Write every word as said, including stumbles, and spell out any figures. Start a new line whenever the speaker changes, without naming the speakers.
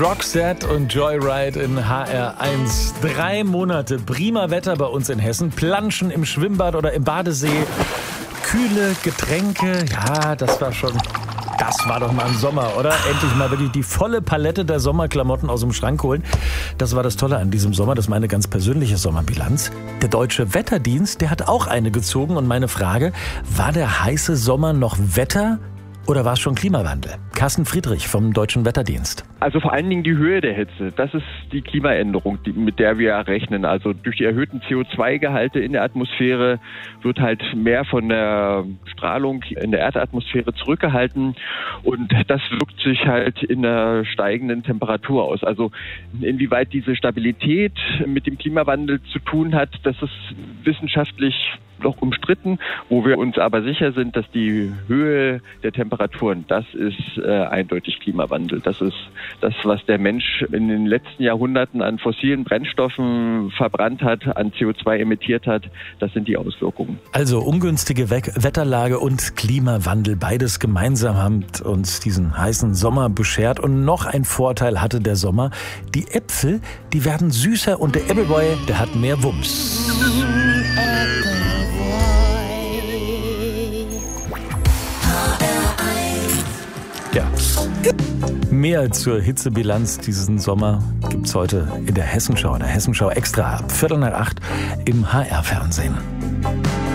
Roxette und Joyride in H R eins. Drei Monate prima Wetter bei uns in Hessen. Planschen im Schwimmbad oder im Badesee. Kühle Getränke. Ja, das war schon... Das war doch mal ein Sommer, oder? Endlich mal wirklich die volle Palette der Sommerklamotten aus dem Schrank holen. Das war das Tolle an diesem Sommer. Das ist meine ganz persönliche Sommerbilanz. Der Deutsche Wetterdienst, der hat auch eine gezogen. Und meine Frage, war der heiße Sommer noch Wetter oder war es schon Klimawandel? Carsten Friedrich vom Deutschen Wetterdienst.
Also vor allen Dingen die Höhe der Hitze. Das ist die Klimaänderung, die, mit der wir rechnen. Also durch die erhöhten C O zwei Gehalte in der Atmosphäre wird halt mehr von der Strahlung in der Erdatmosphäre zurückgehalten. Und das wirkt sich halt in der steigenden Temperatur aus. Also inwieweit diese Stabilität mit dem Klimawandel zu tun hat, das ist wissenschaftlich noch umstritten. Wo wir uns aber sicher sind, dass die Höhe der Temperaturen, das ist äh, eindeutig Klimawandel. Das ist das, was der Mensch in den letzten Jahrhunderten an fossilen Brennstoffen verbrannt hat, an C O zwei emittiert hat. Das sind die Auswirkungen.
Also ungünstige We- Wetterlage und Klimawandel, beides gemeinsam haben uns diesen heißen Sommer beschert. Und noch ein Vorteil hatte der Sommer. Die Äpfel, die werden süßer und der Appleboy, der hat mehr Wumms. Ja. Mehr zur Hitzebilanz diesen Sommer gibt's heute in der Hessenschau, der Hessenschau extra ab Viertel nach acht im H R-Fernsehen.